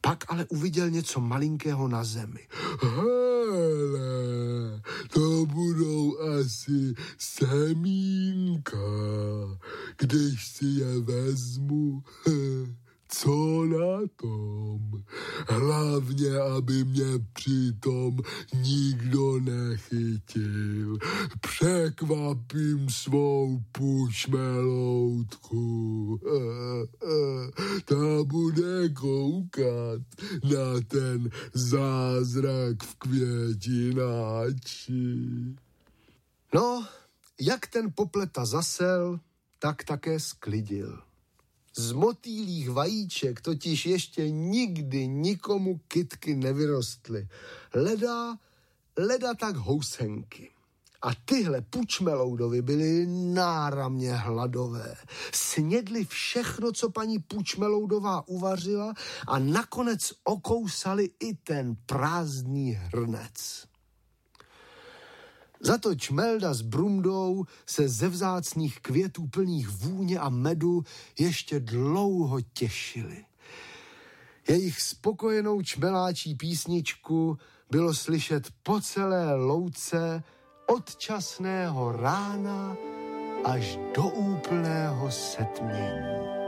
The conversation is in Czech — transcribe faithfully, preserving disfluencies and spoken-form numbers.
Pak ale uviděl něco malinkého na zemi. Hele, to budou asi semínka, když si je vezmu. Co na tom? Hlavně, aby mě přitom nikdo nechytil. Překvapím svou pušmeloutku. Ta bude koukat na ten zázrak v květináči. No, jak ten popleta zasel, tak také sklidil. Z motýlích vajíček totiž ještě nikdy nikomu kytky nevyrostly. Leda, leda tak housenky. A tyhle pučmeloudovi byly náramně hladové. Snědli všechno, co paní Pučmeloudová uvařila a nakonec okousali i ten prázdný hrnec. Zato Čmelda s Brumdou se ze vzácných květů plných vůně a medu ještě dlouho těšili. Jejich spokojenou čmeláčí písničku bylo slyšet po celé louce od časného rána až do úplného setmění.